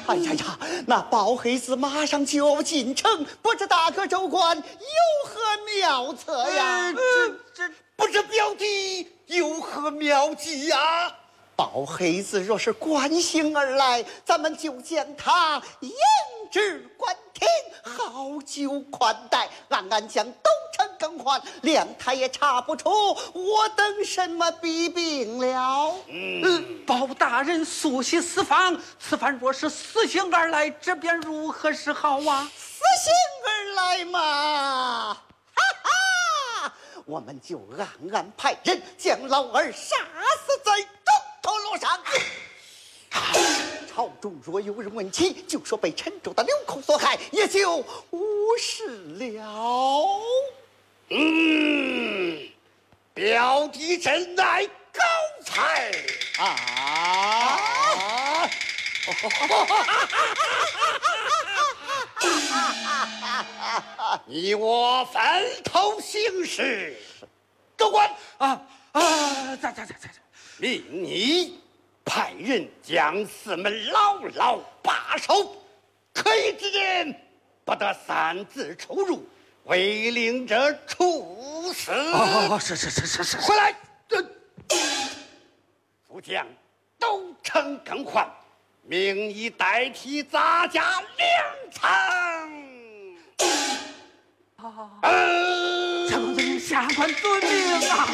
哎呀呀，那包黑子马上就要进城，不知大哥州官有何妙策呀？不知表弟有何妙计呀？包黑子若是关行而来，咱们就见他迎至官厅，好酒款待，暗将斗城更换，连他也查不出我等什么弊病了。 包大人速悉四方，此番若是死刑而来，这便如何是好啊？ 死刑而来嘛，哈哈，我们就暗派人将老二杀死在中头路上。朝中若有人问起，就说被陈州的流寇所害，也就无事了。 表弟真乃高才啊！你我分头行事，州官在， 命你派人将四门牢牢把守，可疑之人不得擅自出入，违令者处死。 是， 回来，副将都城更换，命以代替杂家粮仓。 下官遵命啊！